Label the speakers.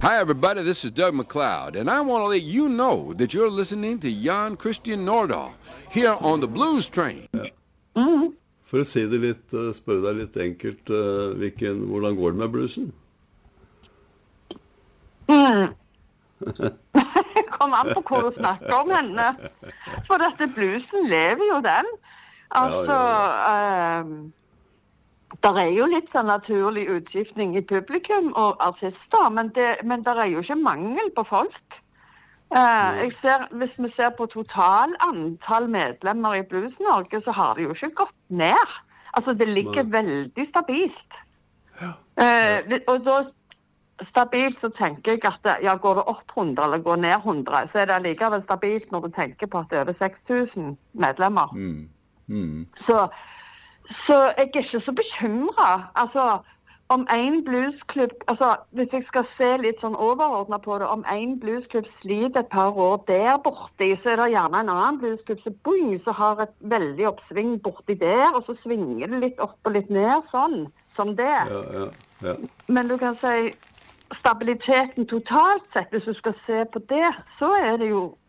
Speaker 1: Hi, everybody. This is Doug McLeod, and I want to let you know that you're listening to Jan Christian Nordahl here on the Blues Train.
Speaker 2: For å si det litt, spørre deg litt enkelt, hvordan går det med bluesen?
Speaker 3: Kom an på hva du snakker om henne. For dette bluesen lever jo den. Altså, der jo litt sånn naturlig utskiftning i publikum og artister, men der jo ikke mangel på folk. Hvis vi ser på total antall medlemmer i Blues Norge, så har det jo ikke gått ned. Altså, det ligger veldig stabilt. Og da stabilt så tenker jeg at går det opp 100 eller går ned 100, så det likevel stabilt når du tenker på at det over 6000 medlemmer. Så jeg ikke så bekymret. Altså, om en bluesklubb, altså hvis jeg skal se litt sånn overordnet på det, om en bluesklubb sliter et par år der borti, så det gjerne en annen bluesklubb så har et veldig oppsving borti der, og så svinger det litt opp og litt ned, sånn, som det.
Speaker 2: Ja.
Speaker 3: Men du kan si, stabiliteten totalt sett, hvis du skal se på det, så det jo